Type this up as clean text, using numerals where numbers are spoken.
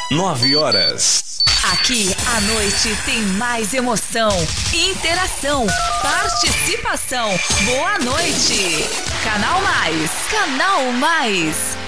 9 horas. Aqui a noite tem mais emoção, interação, participação. Boa noite. Canal Mais. Canal Mais.